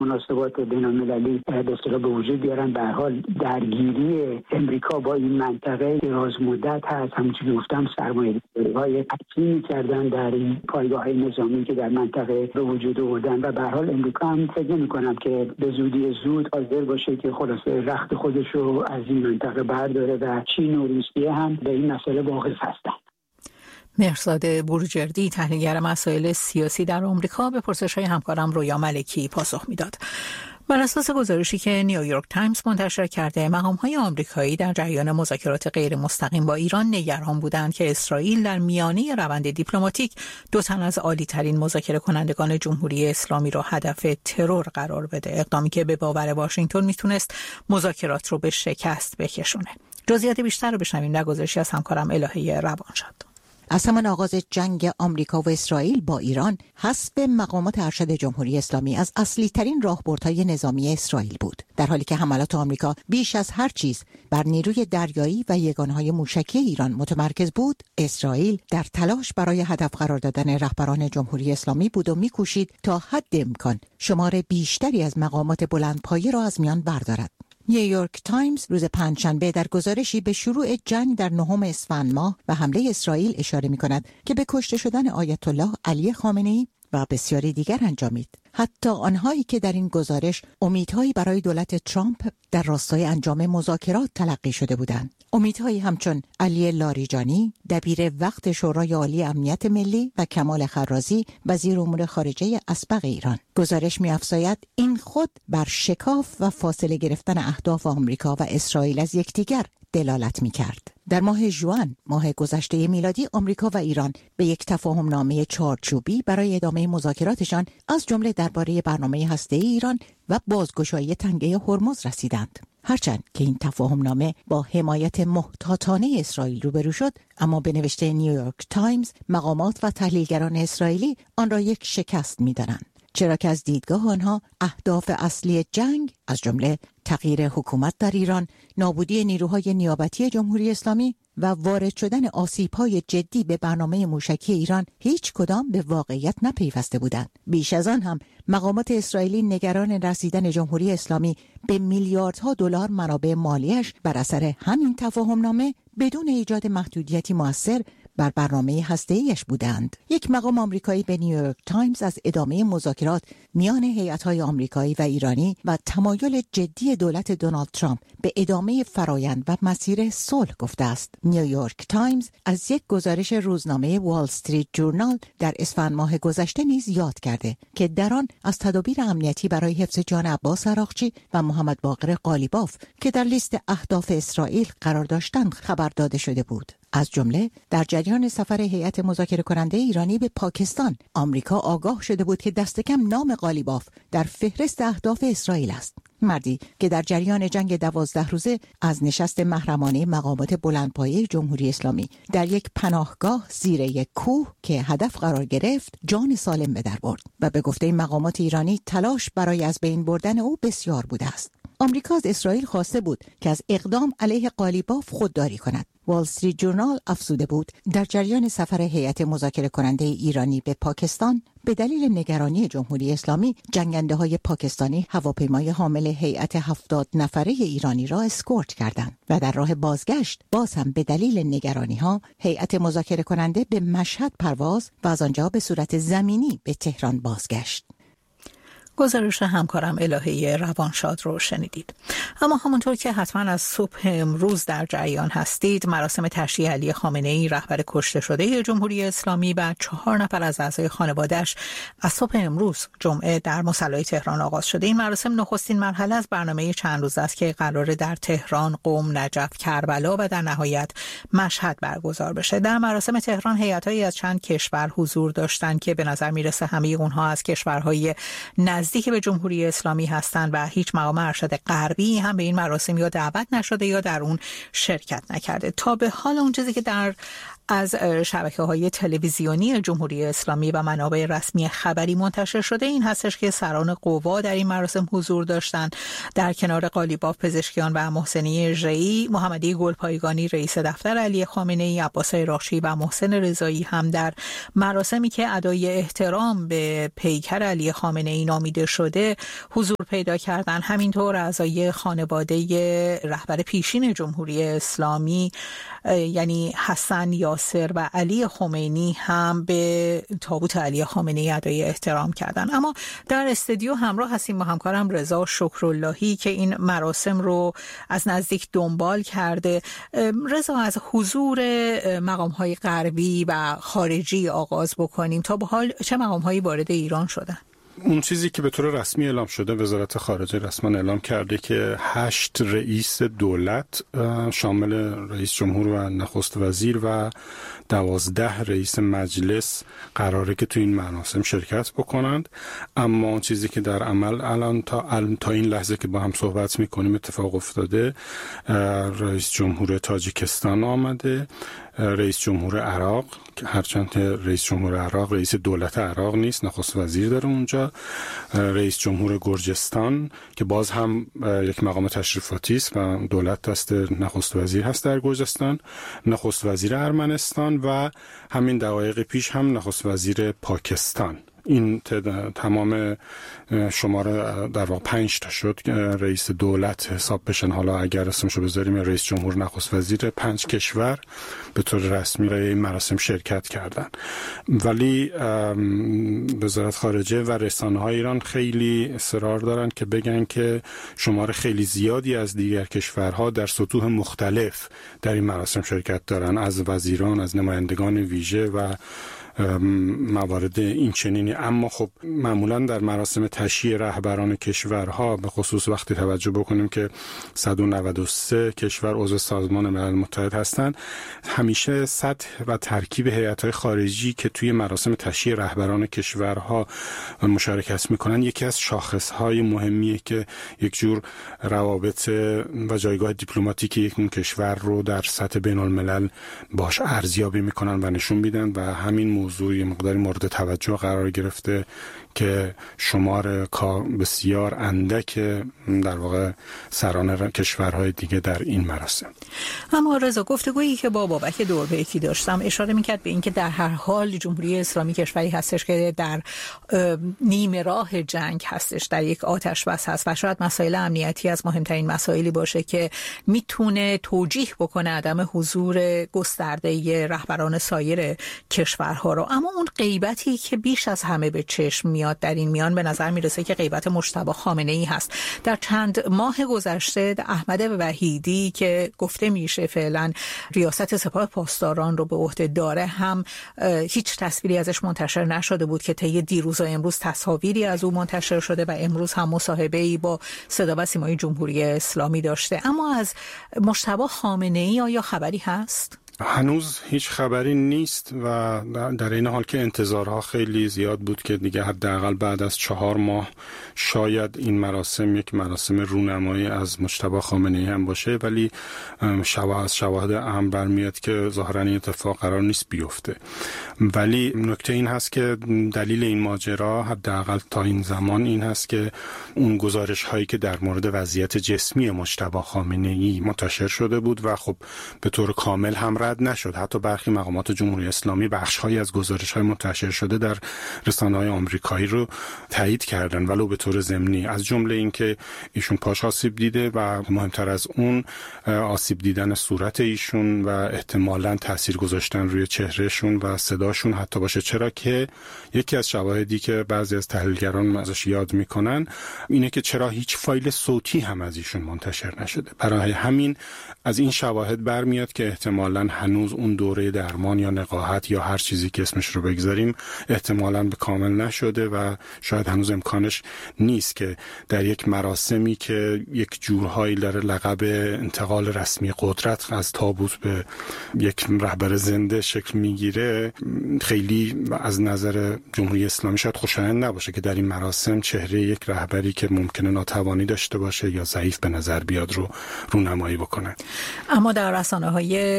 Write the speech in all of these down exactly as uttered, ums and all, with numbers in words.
مناسبات بین‌المللی به اصطلاح به وجود بیارن. به هر حال درگیری امریکا با این منطقه دراز مدت هست. همونجوری گفتم سرمایه‌گذاری‌های عظیمی کردن در این پایگاه‌های نظامی که در منطقه به وجود آوردن و به هر حال امریکا هم فکر نمی‌کنم که به زودی زود حاضر باشه که خلاصه رخت خودش رو از این منطقه برداره و چین و روسیه هم به این مسئله واقف هستند. مهرزاد بروجردی، تحلیلگر مسائل سیاسی در آمریکا، به پرسش‌های همکارم رویا ملکی پاسخ میداد. بر اساس گزارشی که نیویورک تایمز منتشر کرده، مقام‌های آمریکایی در جریان مذاکرات غیر مستقیم با ایران نگران بودند که اسرائیل در میانه روند دیپلماتیک دو تن از عالی‌ترین مذاکره کنندگان جمهوری اسلامی را هدف ترور قرار بده، اقدامی که به باور واشنگتن میتونست مذاکرات رو به شکست بکشونه. جزئیات بیشتر رو بشنویم در گزارشی از همکارم الهه روانشاد. از همان آغاز جنگ آمریکا و اسرائیل با ایران، حسب مقامات ارشد جمهوری اسلامی از اصلی ترین راهبردهای نظامی اسرائیل بود، در حالی که حملات آمریکا بیش از هر چیز بر نیروی دریایی و یگانهای موشکی ایران متمرکز بود. اسرائیل در تلاش برای هدف قرار دادن رهبران جمهوری اسلامی بود و می‌کوشید تا حد امکان شمار بیشتری از مقامات بلندپایه را از میان بردارد. نیویورک تایمز روز پنجشنبه در گزارشی به شروع جنگ در نهم اسفند ماه و حمله اسرائیل اشاره می‌کند که به کشته شدن آیت الله علی خامنه‌ای و بسیاری دیگر انجامید. حتی آنهایی که در این گزارش امیدهایی برای دولت ترامپ در راستای انجام مذاکرات تلقی شده بودند. امیدهایی همچون علی لاریجانی، دبیر وقت شورای عالی امنیت ملی، و کمال خرازی، وزیر امور خارجه اسبق ایران. گزارش می‌افزاید این خود بر شکاف و فاصله گرفتن اهداف آمریکا و اسرائیل از یکدیگر دلالت می‌کرد. در ماه ژوئن ماه گذشته میلادی، آمریکا و ایران به یک تفاهم نامه چارچوبی برای ادامه مذاکراتشان از جمله درباره برنامه هسته‌ای ایران و بازگشایی تنگه هرمز رسیدند. هرچند که این تفاهم نامه با حمایت محتاطانه اسرائیل روبرو شد، اما به نوشته نیویورک تایمز مقامات و تحلیلگران اسرائیلی آن را یک شکست می‌دانند، چرا که از دیدگاه آنها اهداف اصلی جنگ از جمله تغییر حکومت در ایران، نابودی نیروهای نیابتی جمهوری اسلامی و وارد شدن آسیب‌های جدی به برنامه موشکی ایران هیچ کدام به واقعیت نپیوسته بودند. بیش از آن هم مقامات اسرائیلی نگران رسیدن جمهوری اسلامی به میلیاردها دلار منابع مالیش بر اثر همین تفاهم‌نامه بدون ایجاد محدودیتی مؤثر بر برنامه هسته‌ایش بودند. یک مقام آمریکایی به نیویورک تایمز از ادامه مذاکرات میان هیئت‌های آمریکایی و ایرانی و تمایل جدی دولت دونالد ترامپ به ادامه فرایند و مسیر صلح گفته است. نیویورک تایمز از یک گزارش روزنامه وال استریت جورنال در اسفند ماه گذشته نیز یاد کرده که در آن از تدابیر امنیتی برای حفظ جان عباس عراقچی و محمد باقر قالیباف که در لیست اهداف اسرائیل قرار داشتند خبر داده شده بود. از جمله در جریان سفر هیئت مذاکره کننده ایرانی به پاکستان، آمریکا آگاه شده بود که دست کم نام قالیباف در فهرست اهداف اسرائیل است. مردی که در جریان جنگ دوازده روزه از نشست محرمانه مقامات بلندپایه جمهوری اسلامی در یک پناهگاه زیر یک کوه که هدف قرار گرفت جان سالم به در برد و به گفته مقامات ایرانی تلاش برای از بین بردن او بسیار بوده است. آمریکا از اسرائیل خواسته بود که از اقدام علیه قالیباف خودداری کند. وال استریت جورنال افزوده بود در جریان سفر هیئت مذاکره کننده ایرانی به پاکستان به دلیل نگرانی جمهوری اسلامی، جنگنده‌های پاکستانی هواپیمای حامل هیئت هفتاد نفره ایرانی را اسکورت کردند و در راه بازگشت باز هم به دلیل نگرانی‌ها هیئت مذاکره کننده به مشهد پرواز و از آنجا به صورت زمینی به تهران بازگشت. گزارش همکارم الهه روانشاد رو شنیدید. اما همونطور که حتما از صبح امروز در جریان هستید، مراسم تشییع علی خامنه‌ای رهبر کشته شده جمهوری اسلامی و چهار نفر از اعضای خانواده‌اش از صبح امروز جمعه در مصلی تهران آغاز شده. این مراسم نخستین مرحله از برنامه چند روز است که قراره در تهران، قم، نجف، کربلا و در نهایت مشهد برگزار بشه. در مراسم تهران هیئت‌هایی از چند کشور حضور داشتند که به نظر میرسه همه اونها از کشورهای نزدیک به جمهوری اسلامی هستند و هیچ مقام ارشد غربی هم به این مراسم یا دعوت نشده یا در اون شرکت نکرده. تا به حال اون چیزی که در از شبکه‌های تلویزیونی جمهوری اسلامی و منابع رسمی خبری منتشر شده این هستش که سران قوا در این مراسم حضور داشتند. در کنار قالیباف پزشکیان و محسنی ژئی، محمدی گلپایگانی رئیس دفتر علی خامنه‌ای، عباس عراقچی و محسن رضایی هم در مراسمی که ادای احترام به پیکر علی خامنه‌ای نامیده شده حضور پیدا کردند. همینطور اعضای خانواده رهبر پیشین جمهوری اسلامی یعنی حسن، یاسر و علی خمینی هم به تابوت علی خامنه‌ای ادای احترام کردند. اما در استودیو همراه هستیم با همکارم رضا شکراللهی که این مراسم رو از نزدیک دنبال کرده. رضا، از حضور مقام‌های غربی و خارجی آغاز بکنیم. تا به حال چه مقام‌هایی وارد ایران شدن؟ اون چیزی که به طور رسمی اعلام شده، وزارت خارجه رسما اعلام کرده که هشت رئیس دولت شامل رئیس جمهور و نخست وزیر و دوازده رئیس مجلس قراره که تو این مراسم شرکت بکنند. اما اون چیزی که در عمل الان تا الان تا این لحظه که با هم صحبت میکنیم اتفاق افتاده، رئیس جمهور تاجیکستان آمده، رئیس جمهور عراق که هرچند رئیس جمهور عراق رئیس دولت عراق نیست، نخست وزیر داره اونجا، رئیس جمهور گرجستان که باز هم یک مقام تشریفاتی است و دولت دست نخست وزیر هست در گرجستان، نخست وزیر ارمنستان و همین دقایق پیش هم نخست وزیر پاکستان. این تمام شماره در واقع پنج تا شد رئیس دولت حساب بشن. حالا اگر اسمشو بذاریم رئیس جمهور، نخست وزیر، پنج کشور به طور رسمی برای این مراسم شرکت کردن. ولی وزارت خارجه و رسانه‌های ایران خیلی اصرار دارن که بگن که شماره خیلی زیادی از دیگر کشورها در سطوح مختلف در این مراسم شرکت دارن، از وزیران، از نمایندگان ویژه و موارد این چنینی. اما خب معمولا در مراسم تشییع رهبران کشورها، به خصوص وقتی توجه بکنیم که صد و نود و سه کشور عضو سازمان ملل متحد هستند، همیشه سطح و ترکیب هیئت‌های خارجی که توی مراسم تشییع رهبران کشورها مشارکت میکنن یکی از شاخصهای مهمیه که یک جور روابط و جایگاه دیپلماتیک یک اون کشور رو در سطح بین الملل باش ارزیابی میکنن و نشون میدن و همین موضوع یه مقداری مورد توجه قرار گرفته که شمار بسیار اندک در واقع سران کشورهای دیگه در این مراسم. اما رضا، گفتگویی که با بابک دوربیکی داشتم اشاره میکرد به اینکه در هر حال جمهوری اسلامی کشوری هستش که در نیمه راه جنگ هستش، در یک آتش بس هست و شاید مسائل امنیتی از مهمترین مسائلی باشه که میتونه توجیه بکنه عدم حضور گسترده رهبران سایر کشورها رو. اما اون غیبتی که بیش از همه به چشم میاد در این میان به نظر میرسه که غیبت مجتبی خامنه‌ای هست. در چند ماه گذشته احمد وحیدی که گفته میشه فعلا ریاست سپاه پاسداران رو به عهده داره هم هیچ تصویری ازش منتشر نشده بود که طی دیروز و امروز تصاویری از او منتشر شده و امروز هم مصاحبه‌ای با صدا و سیمای جمهوری اسلامی داشته. اما از مجتبی خامنه‌ای آیا خبری هست؟ هنوز هیچ خبری نیست و در این حال که انتظارها خیلی زیاد بود که دیگه حداقل بعد از چهار ماه شاید این مراسم یک مراسم رونمایی از مجتبی خامنه‌ای هم باشه، ولی شواهد از شواهد اهم برمیاد که ظاهراً این اتفاق قرار نیست بیفته. ولی نکته این هست که دلیل این ماجرا حداقل تا این زمان این هست که اون گزارش هایی که در مورد وضعیت جسمی مجتبی خامنه‌ای منتشر شده بود و خب به طور کامل هم رد نشد. حتی برخی مقامات جمهوری اسلامی بخش‌هایی از گزارش‌های منتشر شده در رسانه‌های آمریکایی رو تایید کردن ولو به طور ضمنی، از جمله اینکه ایشون پاش آسیب دیده و مهمتر از اون آسیب دیدن صورت ایشون و احتمالاً تاثیر گذاشتن روی چهرهشون و صداشون حتی باشه. چرا که یکی از شواهدی که بعضی از تحلیلگران ازش یاد میکنن اینه که چرا هیچ فایل صوتی هم از ایشون منتشر نشده. برای همین از این شواهد برمیاد که احتمالاً هنوز اون دوره درمان یا نقاهت یا هر چیزی که اسمش رو بگذاریم احتمالاً به کامل نشده و شاید هنوز امکانش نیست که در یک مراسمی که یک جورهایی داره لقب انتقال رسمی قدرت از تابوت به یک رهبر زنده شکل میگیره، خیلی از نظر جمهوری اسلامی شاید خوشایند نباشه که در این مراسم چهره یک رهبری که ممکنه ناتوانی داشته باشه یا ضعیف به نظر بیاد رو رونمایی بکنه. اما در رسانه‌های اجتماعی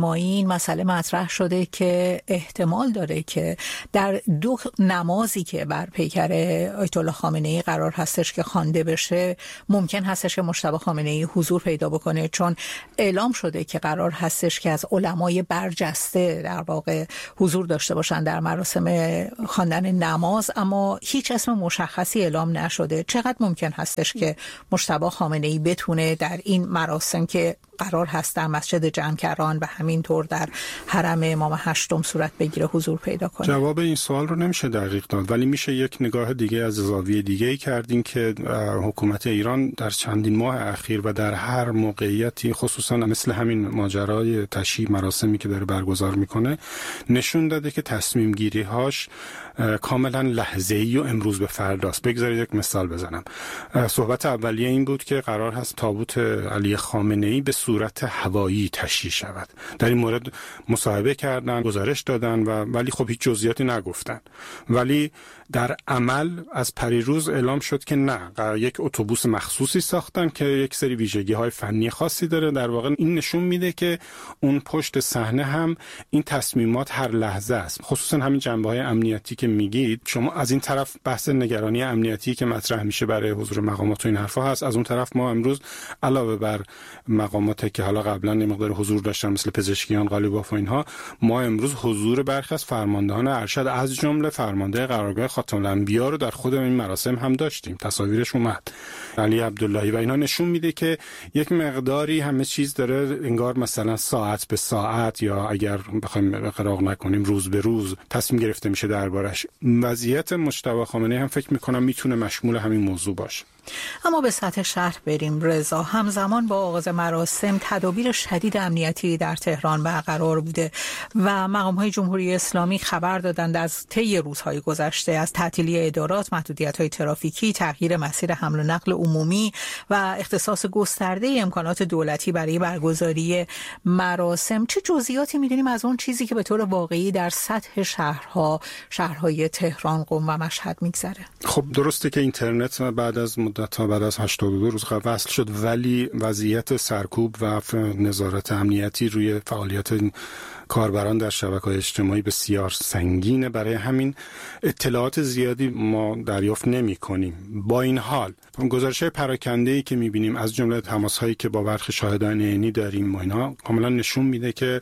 اجتماعی این مسئله مطرح شده که احتمال داره که در دو نمازی که بر پیکر آیت الله خامنه‌ای قرار هستش که خوانده بشه ممکن هستش که مجتبی خامنه‌ای حضور پیدا بکنه، چون اعلام شده که قرار هستش که از علمای برجسته در واقع حضور داشته باشن در مراسم خواندن نماز، اما هیچ اسم مشخصی اعلام نشده. چقدر ممکن هستش که مجتبی خامنه‌ای بتونه در این مراسم که قرار هست در مسجد جمکران و همینطور در حرم امام هشتم صورت بگیره حضور پیدا کنه؟ جواب این سوال رو نمیشه دقیق داد، ولی میشه یک نگاه دیگه از زاویه دیگه ای کردین که حکومت ایران در چندین ماه اخیر و در هر موقعیتی، خصوصا مثل همین ماجرای تشییع مراسمی که داره برگزار میکنه، نشون داده که تصمیم گیری هاش کاملا لحظه‌ای و امروز به فرداست. بگذارید یک مثال بزنم. صحبت اولیه این بود که قرار هست تابوت علی خامنه‌ای به صورت هوایی تشییع شود. در این مورد مصاحبه کردن، گزارش دادن و ولی خب هیچ جزئیاتی نگفتن. ولی در عمل از پریروز اعلام شد که نه، یک اتوبوس مخصوصی ساختن که یک سری ویژگی‌های فنی خاصی داره. در واقع این نشون میده که اون پشت صحنه هم این تصمیمات هر لحظه است. خصوصا همین جنبه‌های امنیتی که میگید شما، از این طرف بحث نگرانی امنیتی که مطرح میشه برای حضور مقامات و این حرفا هست، از اون طرف ما امروز علاوه بر مقاماتی که حالا قبلا یه مقدار حضور داشتن مثل پزشکیان، قالیباف و اینها، ما امروز حضور برخی از فرماندهان ارشد از جمله فرمانده قرارگاه خاتم الانبیا رو در خود این مراسم هم داشتیم. تصاویرش اومد، علی عبداللهی و اینا. نشون میده که یک مقداری همه چیز داره انگار مثلا ساعت به ساعت یا اگر بخوایم اقراق نکنیم روز به روز تصمیم گرفته میشه دربارش. وضعیت مجتبی خامنه‌ای هم فکر میکنم میتونه مشمول همین موضوع باشه. اما به سطح شهر بریم. رضا، همزمان با آغاز مراسم تدابیر شدید امنیتی در تهران برقرار بوده و مقام‌های جمهوری اسلامی خبر دادند از طی روزهای گذشته از تعطیلی ادارات، محدودیت‌های ترافیکی، تغییر مسیر حمل و نقل عمومی و اختصاص گسترده امکانات دولتی برای برگزاری مراسم. چه جزئیاتی می‌دونیم از اون چیزی که به طور واقعی در سطح شهرها، شهرهای تهران، قم و مشهد می‌گذره؟ خب درسته که اینترنت بعد از تا بعد از هشتاد و دو روز وصل شد، ولی وضعیت سرکوب و نظارت امنیتی روی فعالیت کاربران در شبکه‌های اجتماعی بسیار سنگینه. برای همین اطلاعات زیادی ما دریافت نمی‌کنیم. با این حال گزارش‌های پراکنده‌ای که می‌بینیم از جمله تماس‌هایی که با برخی شاهدان عینی داریم و اینا کاملا نشون میده که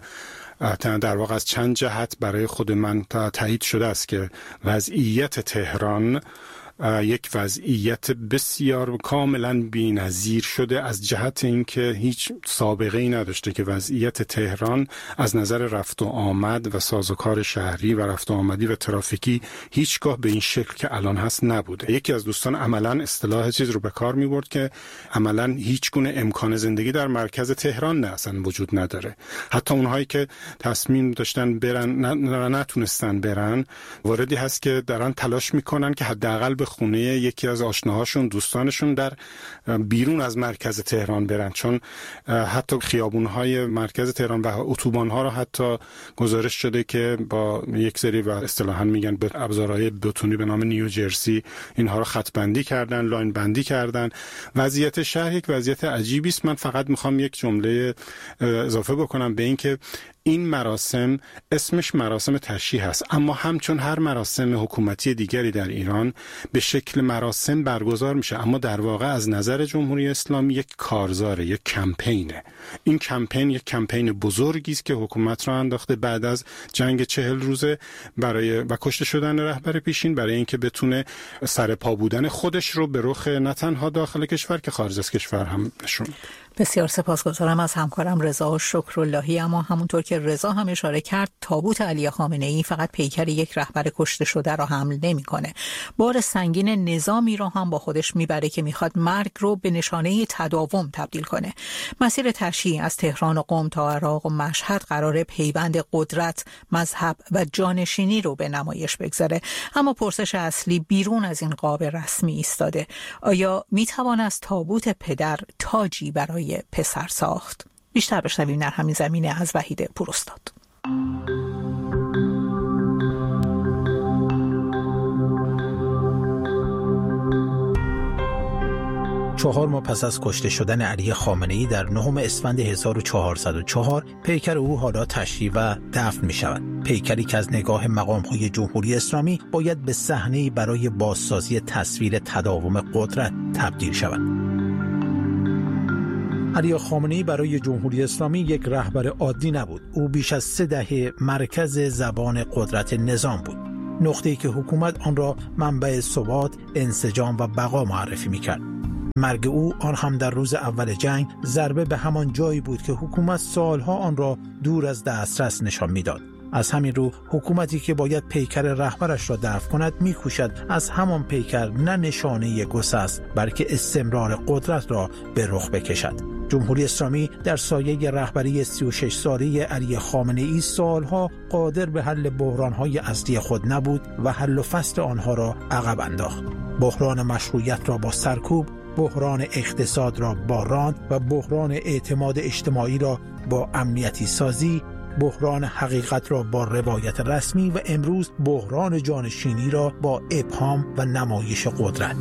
در واقع از چند جهت برای خود من تایید شده است که وضعیت تهران یک وضعیت بسیار کاملا بی‌نظیر شده، از جهت اینکه هیچ سابقه ای نداشته که وضعیت تهران از نظر رفت و آمد و سازوکار شهری و رفت و آمدی و ترافیکی هیچگاه به این شکل که الان هست نبوده. یکی از دوستان عملا اصطلاح چیز رو به کار می‌برد که عملا هیچ گونه امکان زندگی در مرکز تهران نه اصلا وجود نداره. حتی اونهایی که تصمیم داشتن برن نه نتونستن برن، واردی هست که دارن تلاش میکنن که حداقل به خونه یکی از آشناهاشون، دوستانشون در بیرون از مرکز تهران برن، چون حتی خیابون‌های مرکز تهران و اتوبان‌ها رو حتی گزارش شده که با یک سری و اصطلاحاً میگن به ابزارهای بتونی به نام نیوجرسی اینها رو خط بندی کردن، لاین بندی کردن. وضعیت شهر یک وضعیت عجیبی است. من فقط میخوام یک جمله اضافه بکنم به این که این مراسم اسمش مراسم تشییع هست، اما همچون هر مراسم حکومتی دیگری در ایران به شکل مراسم برگزار میشه، اما در واقع از نظر جمهوری اسلامی یک کارزاره، یک کمپینه. این کمپین یک کمپین بزرگی است که حکومت را انداخته بعد از جنگ چهل روزه برای و کشته شدن رهبر پیشین، برای اینکه بتونه سر پا بودن خودش رو به رخ نه تنها داخل کشور که خارج از کشور هم نشون. بسیار سپاسگزارم از همکارم رضا شکراللهی. اما همونطور که رضا هم اشاره کرد، تابوت علی خامنه‌ای فقط پیکر یک رهبر کشته شده را حمل نمی‌کنه. بار سنگین نظامی را هم با خودش میبره که میخواد مرگ رو به نشانه تداوم تبدیل کنه. مسیر تشییع از تهران و قم تا عراق و مشهد قراره پیوند قدرت، مذهب و جانشینی رو به نمایش بگذاره. اما پرسش اصلی بیرون از این قاب رسمی ایستاده: آیا میتوان از تابوت پدر تاجی برای پسر ساخت؟ بیشتر بشنویم در همین زمینه از وحید پوراستاد. چهار ماه پس از کشته شدن علی خامنه‌ای در نهم اسفند هزار و چهارصد و چهار پیکر او حالا تشییع و دفن می شود. پیکری که از نگاه مقام‌های جمهوری اسلامی باید به صحنه‌ای برای بازسازی تصویر تداوم قدرت تبدیل شود. علی خامنه‌ای برای جمهوری اسلامی یک رهبر عادی نبود. او بیش از سه دهه مرکز زبان قدرت نظام بود. نقطه‌ای که حکومت آن را منبع ثبات، انسجام و بقا معرفی می‌کرد. مرگ او، آن هم در روز اول جنگ، ضربه به همان جایی بود که حکومت سالها آن را دور از دسترس نشان می‌داد. از همین رو حکومتی که باید پیکر رهبرش را دفن کند می‌کوشد از همان پیکر نه نشانه گسست بلکه استمرار قدرت را به رخ بکشد. جمهوری اسلامی در سایه رهبری سی و شش ساله علی خامنه‌ای سالها قادر به حل بحران‌های اصلی خود نبود و حل و فصل آنها را عقب انداخت. بحران مشروعیت را با سرکوب، بحران اقتصاد را با راند و بحران اعتماد اجتماعی را با امنیتی سازی، بحران حقیقت را با روایت رسمی و امروز بحران جانشینی را با ابهام و نمایش قدرت.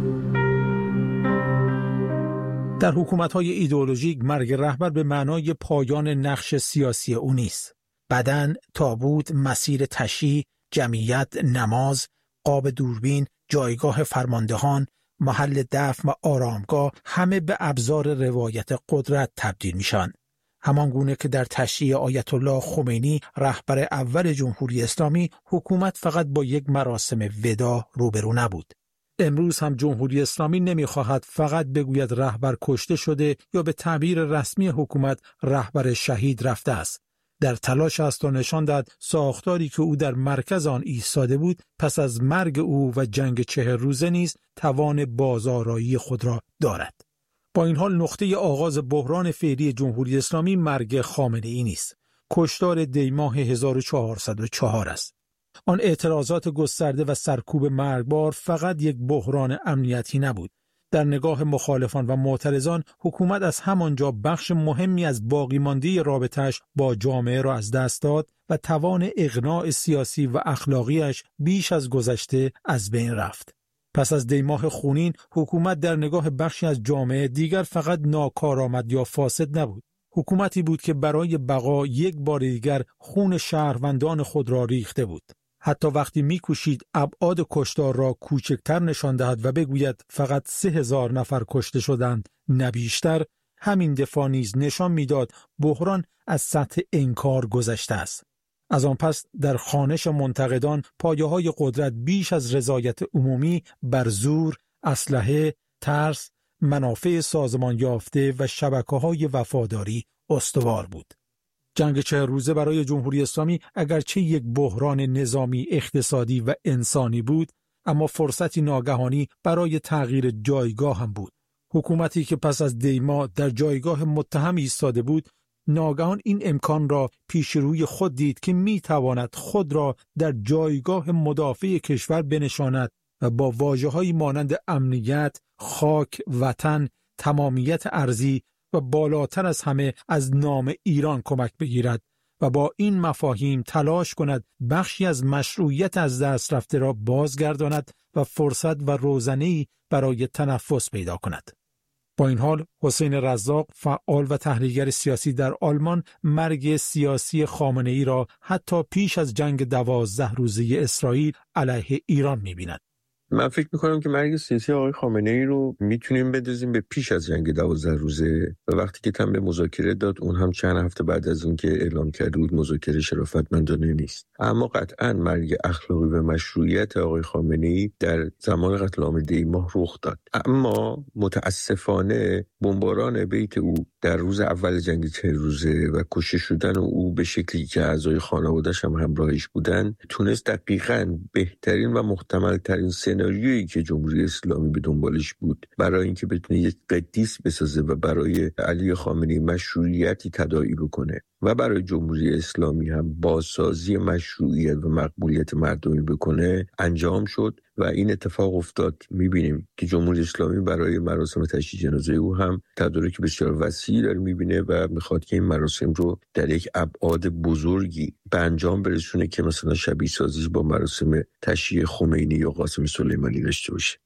در حکومت‌های ایدئولوژیک مرگ رهبر به معنای پایان نقش سیاسی او نیست. بدن، تابوت، مسیر تشییع، جمعیت، نماز، قاب دوربین، جایگاه فرماندهان، محل دفن و آرامگاه همه به ابزار روایت قدرت تبدیل میشن. همان گونه که در تشییع آیت الله خمینی رهبر اول جمهوری اسلامی حکومت فقط با یک مراسم وداع روبرو نبود. امروز هم جمهوری اسلامی نمیخواهد فقط بگوید رهبر کشته شده یا به تعبیر رسمی حکومت رهبر شهید رفته است. در تلاش است تا نشان دهد ساختاری که او در مرکز آن ایستاده بود پس از مرگ او و جنگ چهل روزه نیز توان بازآرایی خود را دارد. با این حال نقطه آغاز بحران فعلی جمهوری اسلامی مرگ خامنه‌ای نیست. کشتار دیماه هزار و چهارصد و چهار است. آن اعتراضات گسترده و سرکوب مرگبار فقط یک بحران امنیتی نبود. در نگاه مخالفان و معترضان حکومت از همانجا بخش مهمی از باقی مانده رابطه‌اش با جامعه را از دست داد و توان اقناع سیاسی و اخلاقیش بیش از گذشته از بین رفت. پس از دیماه خونین حکومت در نگاه بخشی از جامعه دیگر فقط ناکارآمد یا فاسد نبود. حکومتی بود که برای بقا یک بار دیگر خون شهروندان خود را ریخته بود. حتی وقتی می‌کوشید ابعاد کشتار را کوچکتر نشان دهد و بگوید فقط سه هزار نفر کشته شدند نه بیشتر، همین دفاع نیز نشان می‌داد بحران از سطح انکار گذشته است. از آن پس در خوانش منتقدان پایه‌های قدرت بیش از رضایت عمومی بر زور، اسلحه، ترس، منافع سازمان یافته و شبکه‌های وفاداری استوار بود. جنگ چهل روزه برای جمهوری اسلامی اگرچه یک بحران نظامی، اقتصادی و انسانی بود، اما فرصتی ناگهانی برای تغییر جایگاه هم بود. حکومتی که پس از دیما در جایگاه متهم ایستاده بود، ناگهان این امکان را پیش روی خود دید که میتواند خود را در جایگاه مدافع کشور بنشاند و با واژه‌هایی مانند امنیت، خاک، وطن، تمامیت ارضی و بالاتر از همه از نام ایران کمک بگیرد و با این مفاهیم تلاش کند بخشی از مشروعیت از دست رفته را بازگرداند و فرصت و روزنه‌ای برای تنفس پیدا کند. با این حال حسین رزاق، فعال و تحلیلگر سیاسی در آلمان، مرگ سیاسی خامنه‌ای را حتی پیش از جنگ دوازده روزه اسرائیل علیه ایران می‌بیند. من فکر میکنم که مرگ سیاسی آقای خامنه‌ای رو میتونیم بدازیم به پیش از جنگ دوازده روزه و وقتی که تم به مذاکره داد، اون هم چند هفته بعد از اون که اعلام کرده بود مذاکره شرافتمندانه نیست. اما قطعاً مرگ اخلاقی و مشروعیت آقای خامنه‌ای در زمان قتل عام دیماه رخ داد. اما متاسفانه بمباران بیت او در روز اول جنگ چهل روزه و کشته شدن او به شکلی که اعضای خانواده‌اش هم همراهش بودن تونست دقیقاً بهترین و محتمل‌ترین سناریویی که جمهوری اسلامی به دنبالش بود برای اینکه بتونه یک قدیس بسازه و برای علی خامنه‌ای مشروعیتی تداعی بکنه و برای جمهوری اسلامی هم بازسازی مشروعیت و مقبولیت مردمی بکنه انجام شد و این اتفاق افتاد. میبینیم که جمهوری اسلامی برای مراسم تشییع جنازه او هم تدارک بسیار وسیعی داره میبینه و میخواد که این مراسم رو در یک ابعاد بزرگی به انجام برسونه که مثلا شبیه سازی با مراسم تشییع خمینی یا قاسم سلیمانی داشته باشه.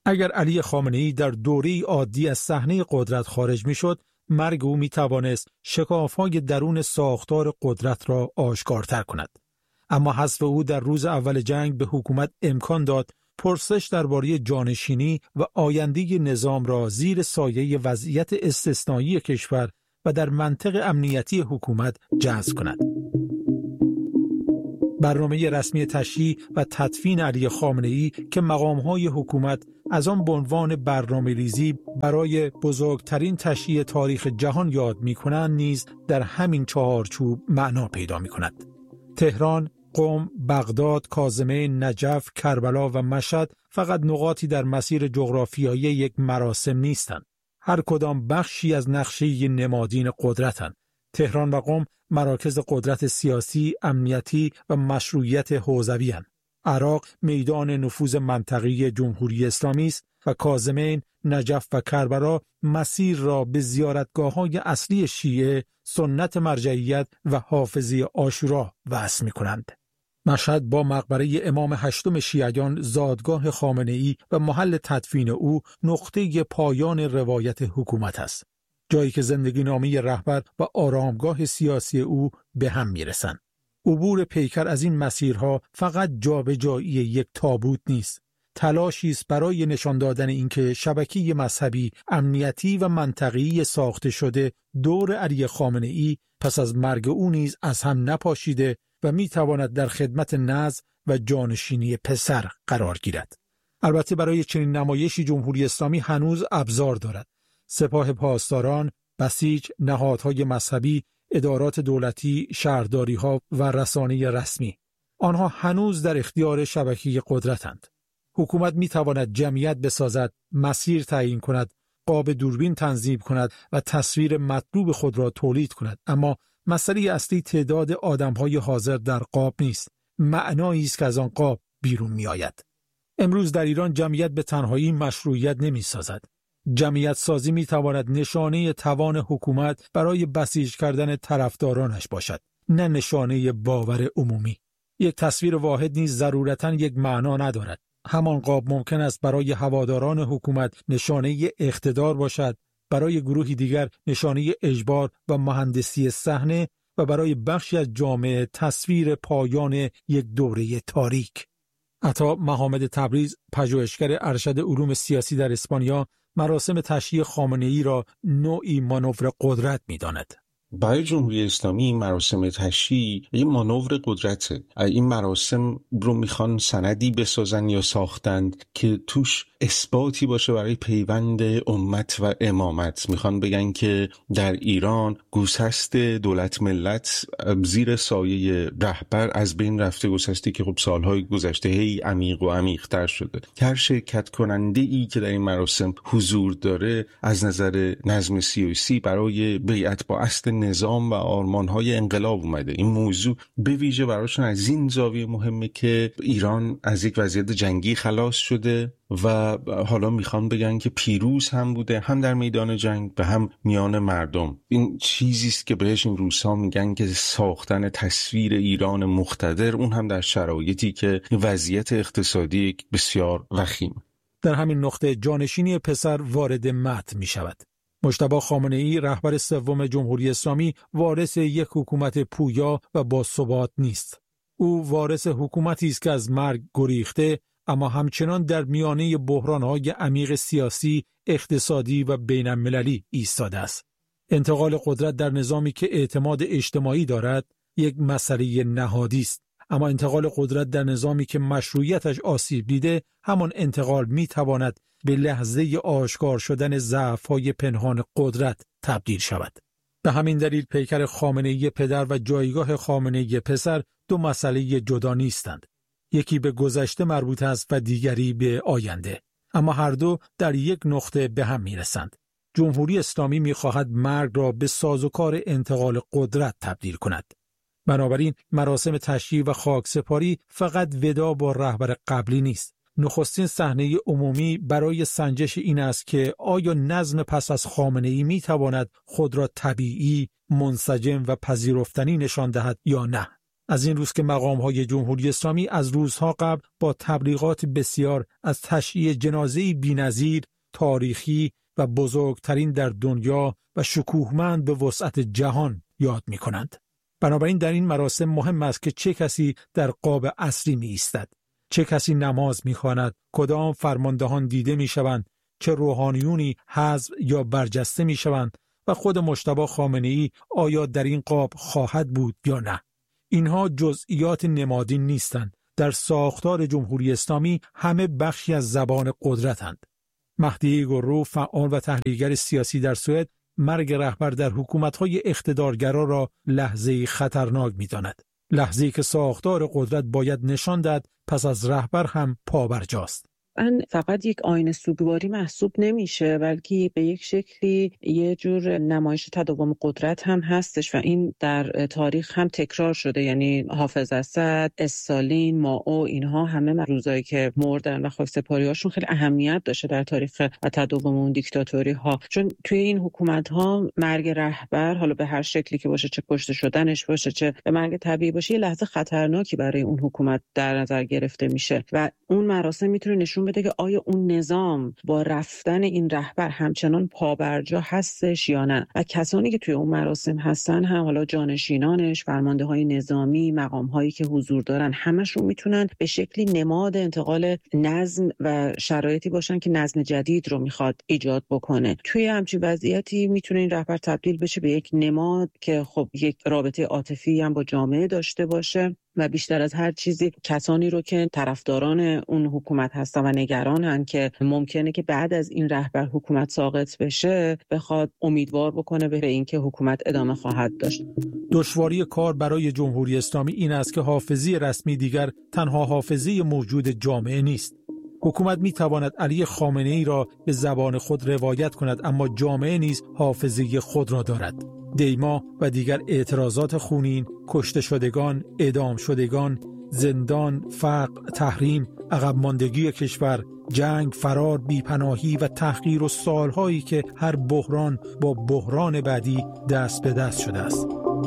اگر علی خامنه‌ای در دوره‌ای عادی از صحنه قدرت خارج می‌شد، مرگ او می‌توانست شکاف‌های درون ساختار قدرت را آشکارتر کند. اما حذف او در روز اول جنگ به حکومت امکان داد پرسش درباره جانشینی و آینده نظام را زیر سایه وضعیت استثنایی کشور و در منطق امنیتی حکومت جذب کند. برنامه رسمی تشییع و تدفین علی خامنه‌ای که مقام‌های حکومت از آن به عنوان برنامه‌ریزی برای بزرگترین تشییع تاریخ جهان یاد می‌کنند نیز در همین چهارچوب معنا پیدا می‌کند. تهران، قم، بغداد، کاظمه، نجف، کربلا و مشهد فقط نقاطی در مسیر جغرافیایی یک مراسم نیستند. هر کدام بخشی از نقشه نمادین قدرتند. تهران و قم مراکز قدرت سیاسی، امنیتی و مشروعیت حوزوی هستند. عراق میدان نفوذ منطقی جمهوری اسلامی است و کاظمین، نجف و کربلا مسیر را به زیارتگاه‌های اصلی شیعه، سنت مرجعیت و حافظه عاشورا وصل می‌کنند. مشهد با مقبره امام هشتم شیعیان، زادگاه خامنه‌ای و محل تدفین او نقطه پایان روایت حکومت است. جایی که زندگی نامه رهبر و آرامگاه سیاسی او به هم می‌رسند. عبور پیکر از این مسیرها فقط جابجایی یک تابوت نیست. تلاشی است برای نشان دادن اینکه شبکه مذهبی، امنیتی و منطقه‌ای ساخته شده دور علی خامنه‌ای پس از مرگ او نیز از هم نپاشیده و می‌تواند در خدمت نزع و جانشینی پسر قرار گیرد. البته برای چنین نمایشی جمهوری اسلامی هنوز ابزار دارد. سپاه پاسداران، بسیج، نهادهای مذهبی، ادارات دولتی، شهرداری‌ها و رسانه رسمی. آنها هنوز در اختیار شبکه قدرتند. حکومت می‌تواند جمعیت بسازد، مسیر تعیین کند، قاب دوربین تنظیم کند و تصویر مطلوب خود را تولید کند، اما مسئله اصلی تعداد آدم‌های حاضر در قاب نیست. معنایی است که از آن قاب بیرون می‌آید. امروز در ایران جمعیت به تنهایی مشروعیت نمی‌سازد. جمعیت سازی می‌تواند نشانه توان حکومت برای بسیج کردن طرفدارانش باشد، نه نشانه باور عمومی. یک تصویر واحد نیز ضرورتاً یک معنا ندارد. همان قاب ممکن است برای هواداران حکومت نشانه اقتدار باشد، برای گروهی دیگر نشانه اجبار و مهندسی صحنه و برای بخشی از جامعه تصویر پایان یک دوره تاریک. عطا محمد تبریز، پژوهشگر ارشد علوم سیاسی در اسپانیا، مراسم تشییع خامنه‌ای را نوعی مانور قدرت می‌داند. برای جمهوری اسلامی این مراسم تشییع یه مانور قدرته. این مراسم رو میخوان سندی بسازن یا ساختند که توش اثباتی باشه برای پیوند امت و امامت. میخوان بگن که در ایران گسست دولت ملت زیر سایه رهبر از بین رفته، گسستی که خب سالهای گذشته هی عمیق و عمیق‌تر شده. هر شرکت کننده ای که در این مراسم حضور داره از نظر نظم سیاسی برای بیعت با اصل نظام و آرمان‌های انقلاب اومده. این موضوع به ویژه براشون از این زاویه مهمه که ایران از یک وضعیت جنگی خلاص شده و حالا میخوان بگن که پیروز هم بوده، هم در میدان جنگ به هم میان مردم. این چیزی است که بهش این روزها میگن که ساختن تصویر ایران مقتدر، اون هم در شرایطی که وضعیت اقتصادی بسیار وخیم. در همین نقطه جانشینی پسر وارد متن میشود. مجتبی خامنه‌ای، رهبر سوم جمهوری اسلامی، وارث یک حکومت پویا و با ثبات نیست. او وارث حکومتی است که از مرگ گریخته، اما همچنان در میانه بحران‌های عمیق سیاسی، اقتصادی و بین‌المللی ایستاده است. انتقال قدرت در نظامی که اعتماد اجتماعی دارد، یک مسئله نهادی است. اما انتقال قدرت در نظامی که مشروعیتش آسیب دیده، همان انتقال می‌تواند به لحظه آشکار شدن ضعف‌های پنهان قدرت تبدیل شود. به همین دلیل پیکر خامنه‌ای پدر و جایگاه خامنه‌ای پسر دو مسئله جدا نیستند. یکی به گذشته مربوط است و دیگری به آینده، اما هر دو در یک نقطه به هم میرسند. جمهوری اسلامی می‌خواهد مرگ را به سازوکار انتقال قدرت تبدیل کند. بنابراین مراسم تشییع و خاکسپاری فقط ودا با رهبر قبلی نیست. نخستین صحنه عمومی برای سنجش این است که آیا نظم پس از خامنه‌ای می‌تواند خود را طبیعی، منسجم و پذیرفتنی نشان دهد یا نه. از این روز که مقام‌های جمهوری اسلامی از روزها قبل با تبلیغات بسیار از تشییع جنازه‌ای بی‌نظیر، تاریخی و بزرگترین در دنیا و شکوهمند به وسعت جهان یاد می‌کنند. بنابراین در این مراسم مهم است که چه کسی در قاب اصلی می‌ایستد، چه کسی نماز می‌خواند، کدام فرماندهان دیده می‌شوند، چه روحانیونی حذف یا برجسته می‌شوند و خود مجتبی خامنه‌ای آیا در این قاب خواهد بود یا نه. اینها جزئیات نمادین نیستند. در ساختار جمهوری اسلامی همه بخشی از زبان قدرتند. مهدی گرو، فعال و تحلیلگر سیاسی در سوئد، مرگ رهبر در حکومت‌های اقتدارگرا را لحظه‌ای خطرناک می‌داند. لحظه‌ای که ساختار قدرت باید نشان دهد پس از رهبر هم پابرجاست. این فقط یک آینه سوگواری محسوب نمیشه، بلکه به یک شکلی یه جور نمایش تداوم قدرت هم هستش و این در تاریخ هم تکرار شده. یعنی حافظ اسد، استالین، مائو، اینها همه روزایی که مردن و خاکسپاری‌هاشون خیلی اهمیت داشته در تاریخ و تداوم اون دیکتاتوری ها، چون توی این حکومت ها مرگ رهبر، حالا به هر شکلی که باشه، چه کشته شدنش باشه چه به مرگ طبیعی باشه، یه لحظه خطرناکی برای اون حکومت در نظر گرفته میشه و اون مراسم میتونه نشون بده که آیا اون نظام با رفتن این رهبر همچنان پابرجا هستش یا نه. و کسانی که توی اون مراسم هستن هم، حالا جانشینانش، فرمانده‌های نظامی، مقام‌هایی که حضور دارن، همشون میتونن به شکلی نماد انتقال نظم و شرایطی باشن که نظم جدید رو میخواد ایجاد بکنه. توی همچین وضعیتی میتونه این رهبر تبدیل بشه به یک نماد که خب یک رابطه عاطفی هم با جامعه داشته باشه و بیشتر از هر چیزی کسانی رو که طرفداران اون حکومت هستن و نگرانن که ممکنه که بعد از این رهبر حکومت ساقط بشه، بخواد امیدوار بکنه به اینکه حکومت ادامه خواهد داشت. دشواری کار برای جمهوری اسلامی این است که حافظی رسمی دیگر تنها حافظی موجود جامعه نیست. حکومت می تواند علی خامنه‌ای را به زبان خود روایت کند، اما جامعه نیز حافظی خود را دارد. دیما و دیگر اعتراضات خونین، کشته شدگان، اعدام شدگان، زندان، فقر، تحریم، عقب ماندگی کشور، جنگ، فرار، بیپناهی و تحقیر و سالهایی که هر بحران با بحران بعدی دست به دست شده است.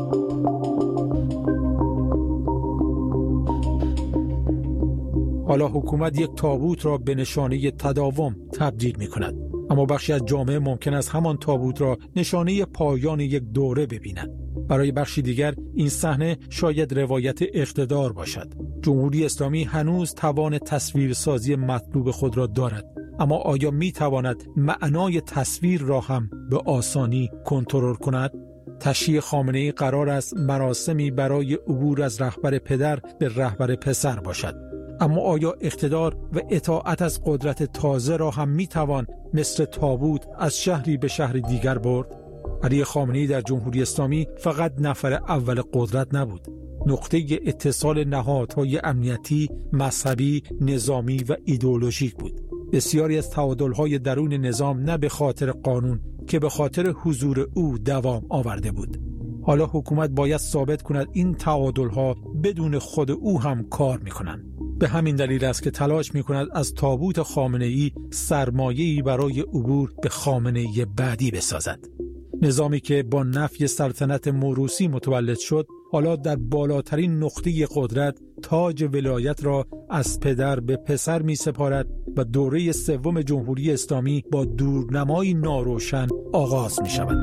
حالا حکومت یک تابوت را به نشانه تداوم تبدیل می کند، اما بخشی از جامعه ممکن است همان تابوت را نشانه پایان یک دوره ببیند. برای بخشی دیگر این صحنه شاید روایت اقتدار باشد. جمهوری اسلامی هنوز توان تصویرسازی مطلوب خود را دارد، اما آیا می تواند معنای تصویر را هم به آسانی کنترل کند؟ تشییع خامنه‌ای قرار است مراسمی برای عبور از رهبر پدر به رهبر پسر باشد، اما آیا اقتدار و اطاعت از قدرت تازه را هم می توان مثل تابوت از شهری به شهر دیگر برد؟ علی خامنه‌ای در جمهوری اسلامی فقط نفر اول قدرت نبود. نقطه اتصال نهادهای امنیتی، مذهبی، نظامی و ایدئولوژیک بود. بسیاری از تعادل‌های درون نظام نه به خاطر قانون که به خاطر حضور او دوام آورده بود. حالا حکومت باید ثابت کند این تعادل‌ها بدون خود او هم کار می‌کنند. به همین دلیل است که تلاش می‌کند از تابوت خامنه‌ای سرمایه‌ای برای عبور به خامنه‌ای بعدی بسازد. نظامی که با نفی سلطنت موروثی متولد شد، حالا در بالاترین نقطه قدرت تاج ولایت را از پدر به پسر می‌سپارد و دوره سوم جمهوری اسلامی با دورنمای ناروشن آغاز می‌شود.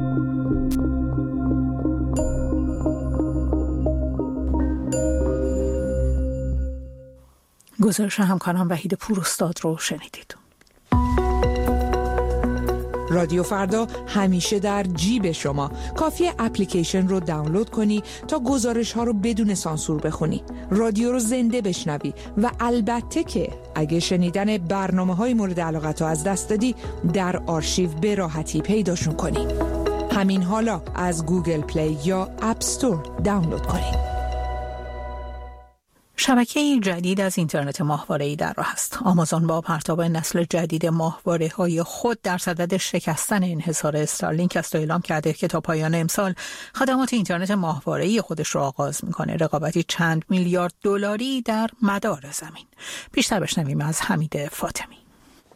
گزارش همکاران وحید پوراستاد رو شنیدید. رادیو فردا همیشه در جیب شما. کافیه اپلیکیشن رو دانلود کنی تا گزارش ها رو بدون سانسور بخونی، رادیو رو زنده بشنوی و البته که اگه شنیدن برنامه های مورد علاقت رو از دست دادی در آرشیو به راحتی پیداشون کنی. همین حالا از گوگل پلی یا اپ استور دانلود کنی. شبکه جدید از اینترنت ماهواره‌ای در راه است. آمازون با پرتاب نسل جدید ماهواره‌های خود در صدد شکستن انحصار استارلینک است و اعلام کرده که تا پایان امسال خدمات اینترنت ماهواره‌ای خودش را آغاز می‌کنه. رقابتی چند میلیارد دلاری در مدار زمین. بیشتر بشنویم از حمید فاطمی.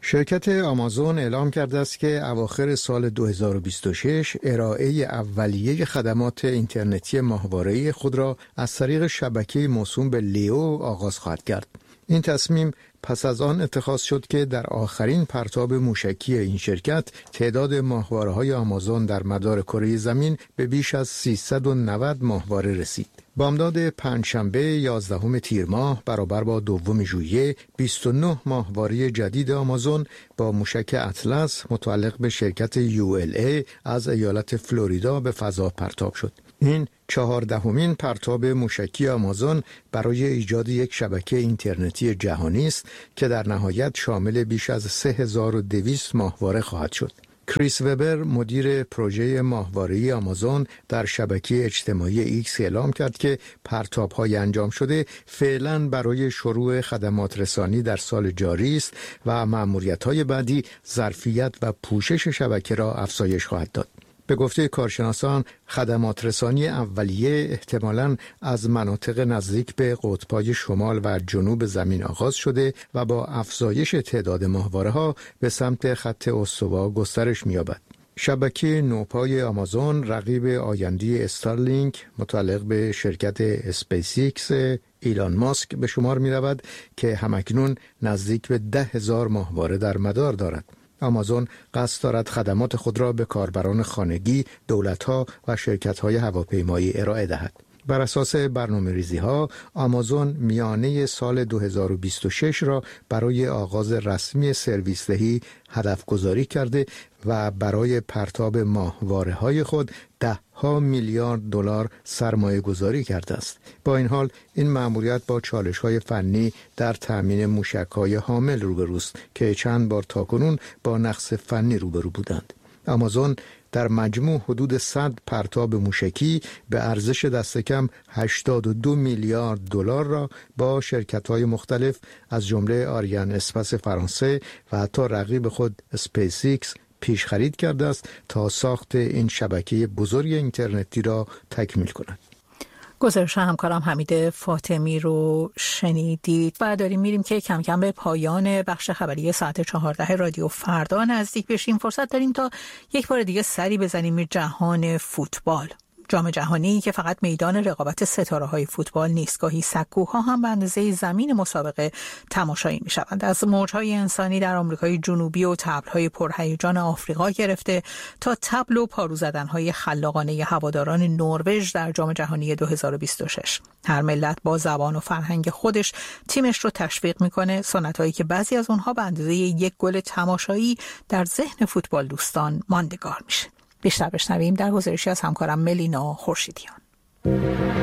شرکت آمازون اعلام کرده است که اواخر سال دو هزار و بیست و شش ارائه اولیه خدمات اینترنتی ماهواره‌ای خود را از طریق شبکه موسوم به لیو آغاز خواهد کرد. این تصمیم پس از آن اتخاذ شد که در آخرین پرتاب موشکی این شرکت تعداد ماهواره‌های آمازون در مدار کره زمین به بیش از سیصد و نود ماهواره رسید. بامداد پنجشنبه یازدهم تیر ماه برابر با دوم ژوئیه بیست و نه ماهواره جدید آمازون با موشک اطلس متعلق به شرکت یو ال ای از ایالت فلوریدا به فضا پرتاب شد. این چهاردهمین پرتاب موشکی آمازون برای ایجاد یک شبکه اینترنتی جهانی است که در نهایت شامل بیش از سه هزار و دویست ماهواره خواهد شد. کریس وبر مدیر پروژه ماهواره‌ای آمازون در شبکه اجتماعی ایکس اعلام کرد که پرتاب‌های انجام شده فعلاً برای شروع خدمات رسانی در سال جاری است و مأموریت‌های بعدی ظرفیت و پوشش شبکه را افزایش خواهد داد. به گفته کارشناسان خدمات رسانی اولیه احتمالاً از مناطق نزدیک به قطب‌های شمال و جنوب زمین آغاز شده و با افزایش تعداد ماهواره‌ها به سمت خط استوا گسترش می‌یابد. شبکه نوپای آمازون رقیب آینده استارلینک متعلق به شرکت اسپیس ایکس ایلان ماسک به شمار می‌رود که همکنون نزدیک به ده هزار ماهواره در مدار دارد. آمازون قصد دارد خدمات خود را به کاربران خانگی، دولت‌ها و شرکت‌های هواپیمایی ارائه دهد. بر اساس برنامه‌ریزی‌ها، آمازون میانه سال دو هزار و بیست و شش را برای آغاز رسمی سرویس دهی هدف گذاری کرده و برای پرتاب ماهواره‌های خود ده ها میلیارد دلار سرمایه گذاری کرده است. با این حال این مأموریت با چالش‌های فنی در تأمین موشک‌های حامل روبروست که چند بار تاکنون با نقص فنی روبرو بودند. آمازون در مجموع حدود صد پرتاب موشکی به ارزش دست کم هشتاد و دو میلیارد دلار را با شرکت‌های مختلف از جمله آریان اسپاس فرانسه و حتی رقیب خود اسپیس ایکس پیش خرید کرده است تا ساخت این شبکه بزرگ اینترنتی را تکمیل کند. گزارش همکارم حمید فاطمی رو شنیدید و داریم میریم که کم کم به پایان بخش خبری ساعت چهارده رادیو فردا نزدیک بشیم. فرصت داریم تا یک بار دیگه سری بزنیم جهان فوتبال. جام جهانی که فقط میدان رقابت ستاره‌های فوتبال نیست، گاهی سکوها هم به اندازه زمین مسابقه تماشایی می‌شوند. از موج‌های انسانی در آمریکای جنوبی و طبل‌های پرهیجان آفریقا گرفته تا طبل و پارو زدن‌های خلاقانه هواداران نروژ در جام جهانی دو هزار و بیست و شش. هر ملت با زبان و فرهنگ خودش تیمش رو تشویق می‌کنه، سنتایی که بعضی از اونها به اندازه یک گل تماشایی در ذهن فوتبال دوستان ماندگار میشه. بیشتر بشنویم در گزارشی از همکارم ملینا خورشیدیان.